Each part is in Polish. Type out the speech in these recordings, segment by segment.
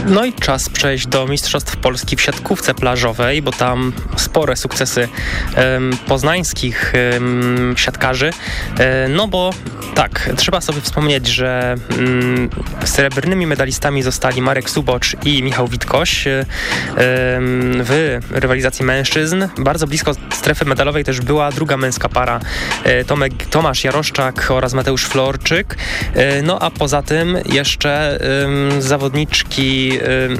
No i czas przejść do Mistrzostw Polski w siatkówce plażowej, bo tam spore sukcesy poznańskich siatkarzy. No bo tak, trzeba sobie wspomnieć, że srebrnymi medalistami zostali Marek Subocz i Michał Witkoś w rywalizacji mężczyzn. Bardzo blisko strefy medalowej też była druga męska para, Tomasz Jaroszczak oraz Mateusz Florczyk. No a poza tym jeszcze zawodniczki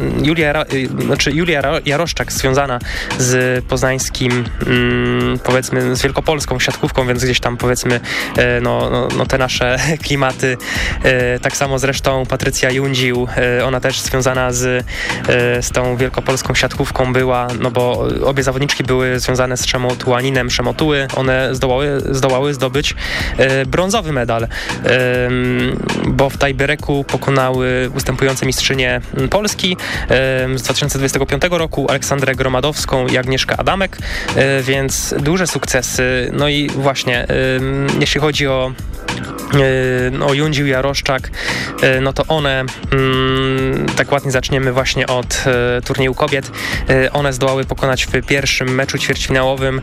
Julia Jaroszczak związana z poznańskim, powiedzmy z wielkopolską siatkówką, więc gdzieś tam powiedzmy no te nasze klimaty. Tak samo zresztą Patrycja Jundził, ona też związana z tą wielkopolską siatkówką była, no bo obie zawodniczki były związane z Szemotułaninem Szemotuły. One zdołały zdobyć brązowy medal, bo w tiebreaku pokonały ustępujące mistrzynie Polski z 2025 roku Aleksandrę Gromadowską i Agnieszkę Adamek, więc duże sukcesy. No i właśnie, jeśli chodzi o Jundził i Jaroszczak, no to one, tak ładnie zaczniemy właśnie od turnieju kobiet, one zdołały pokonać w pierwszym meczu ćwierćfinałowym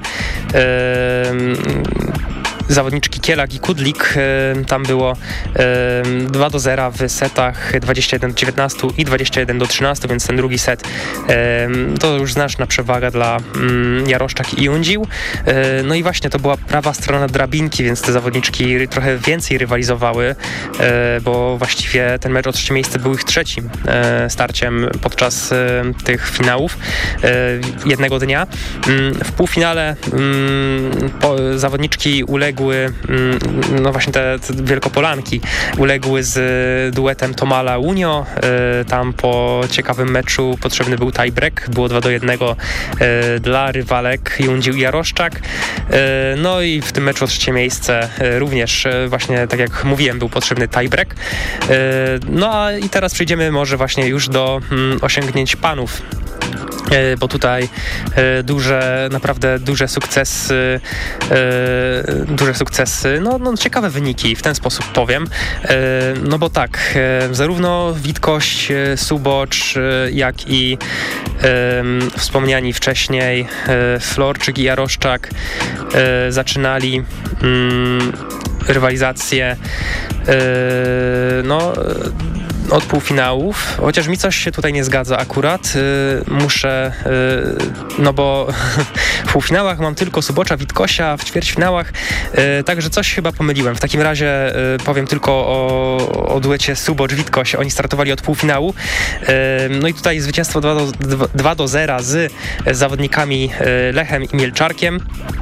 zawodniczki Kielak i Kudlik. Tam było 2-0 w setach 21-19 i 21-13, więc ten drugi set to już znaczna przewaga dla Jaroszczak i Jundził. No i właśnie to była prawa strona drabinki, więc te zawodniczki trochę więcej rywalizowały, bo właściwie ten mecz o trzecie miejsce był ich trzecim starciem podczas tych finałów jednego dnia. W półfinale zawodniczki uległy, no właśnie te Wielkopolanki uległy z duetem Tomala Unio. Tam po ciekawym meczu potrzebny był tiebreak. Było 2-1 dla rywalek Jundził i Jaroszczak. No i w tym meczu o trzecie miejsce również właśnie, tak jak mówiłem, był potrzebny tiebreak. No a i teraz przejdziemy może właśnie już do osiągnięć panów, bo tutaj naprawdę duże sukcesy, no ciekawe wyniki, w ten sposób powiem, no bo tak, zarówno Witkoś, Subocz, jak i wspomniani wcześniej Florczyk i Jaroszczak zaczynali rywalizację od półfinałów, chociaż mi coś się tutaj nie zgadza akurat. Muszę, no bo w półfinałach mam tylko Subocza, Witkosia, w ćwierćfinałach, także coś chyba pomyliłem. W takim razie powiem tylko o duecie Subocz-Witkoś. Oni startowali od półfinału. No i tutaj zwycięstwo 2-0 z zawodnikami Lechem i Mielczarkiem.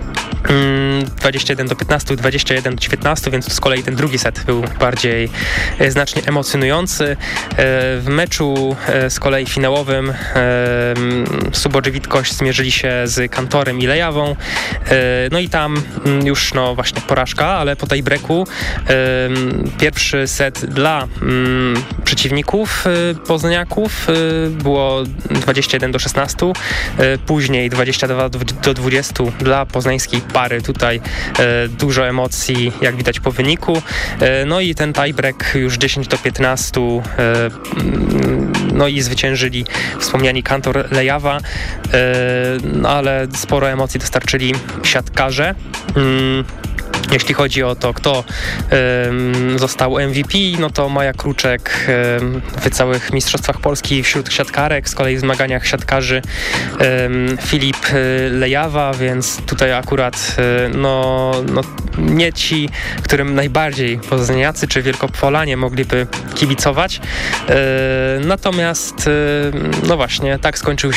21-15, 21-19, więc z kolei ten drugi set był bardziej znacznie emocjonujący. W meczu z kolei finałowym Subocz i Witkoś zmierzyli się z Kantorem i Lejawą. No i tam już właśnie porażka, ale po tej breaku pierwszy set dla przeciwników poznaniaków było 21-16, później 22-20 dla poznańskiej pary. Tutaj dużo emocji, jak widać po wyniku. No i ten tiebreak już 10-15, no i zwyciężyli wspomniani Kantor, Lejawa, ale sporo emocji dostarczyli siatkarze. Jeśli chodzi o to, kto został MVP, no to Maja Kruczek w całych Mistrzostwach Polski wśród siatkarek, z kolei w zmaganiach siatkarzy Filip Lejawa, więc tutaj akurat nie ci, którym najbardziej poznaniacy czy wielkopolanie mogliby kibicować. Natomiast no właśnie, tak skończyły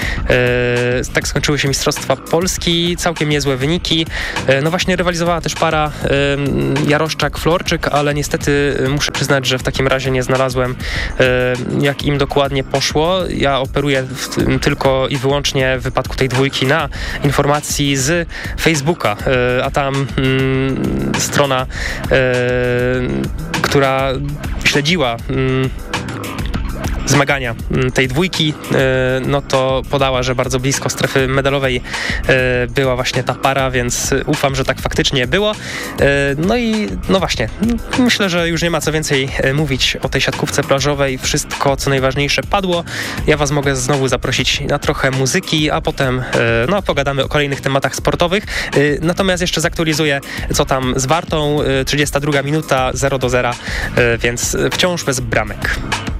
się Mistrzostwa Polski, całkiem niezłe wyniki. No właśnie rywalizowała też para Jaroszczak-Florczyk, ale niestety muszę przyznać, że w takim razie nie znalazłem, jak im dokładnie poszło. Ja operuję tylko i wyłącznie w wypadku tej dwójki na informacji z Facebooka, a tam strona, która śledziła zmagania tej dwójki, no to podała, że bardzo blisko strefy medalowej była właśnie ta para, więc ufam, że tak faktycznie było. No i no właśnie, myślę, że już nie ma co więcej mówić o tej siatkówce plażowej. Wszystko, co najważniejsze, padło. Ja was mogę znowu zaprosić na trochę muzyki, a potem no, pogadamy o kolejnych tematach sportowych. Natomiast jeszcze zaktualizuję, co tam z Wartą. 32 minuta, 0-0, więc wciąż bez bramek.